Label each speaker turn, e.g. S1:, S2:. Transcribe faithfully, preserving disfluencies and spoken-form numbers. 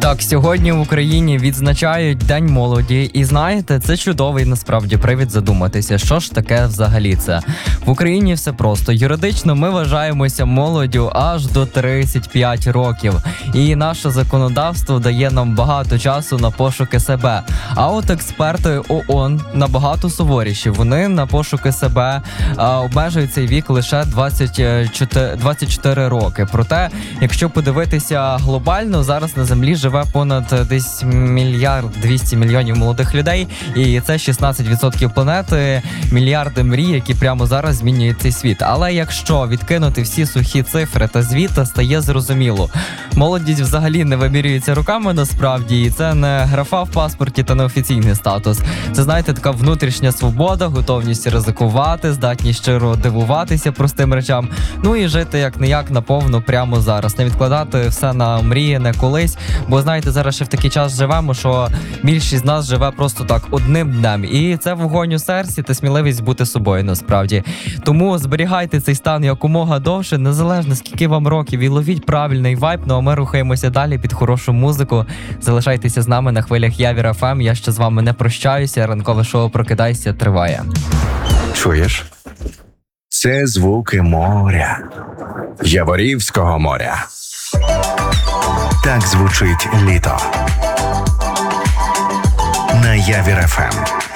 S1: Так, сьогодні в Україні відзначають День молоді, і знаєте, це чудовий насправді привід задуматися, що ж таке взагалі це. В Україні все просто. Юридично ми вважаємося молоддю аж до тридцять п'ять років, і наше законодавство дає нам багато часу на пошуки себе. А от експерти ООН набагато суворіші. Вони на пошуки себе а, обмежують цей вік лише двадцять чотири роки. Проте, якщо подивитися глобально, зараз на землі живе понад десь мільярд двісті мільйонів молодих людей, і це шістнадцять відсотків планети, мільярди мрій, які прямо зараз змінюють цей світ. Але якщо відкинути всі сухі цифри та звіти, стає зрозуміло. Молодість взагалі не вимірюється руками насправді, і це не графа в паспорті та не офіційний статус. Це, знаєте, така внутрішня свобода, готовність ризикувати, здатність щиро дивуватися простим речам, ну і жити як-не-як наповну прямо зараз. Не відкладати все на мрії, не колись. Бо, знаєте, зараз ще в такий час живемо, що більшість з нас живе просто так одним днем. І це вогонь у серці та сміливість бути собою насправді. Тому зберігайте цей стан якомога довше, незалежно скільки вам років, і ловіть правильний вайб. Ну а ми рухаємося далі під хорошу музику. Залишайтеся з нами на хвилях Явір еф ем. Я ще з вами не прощаюся. Ранкове шоу «Прокидайся» триває.
S2: Чуєш? Це звуки моря. Яворівського моря. Так звучить літо. На Явір еф ем.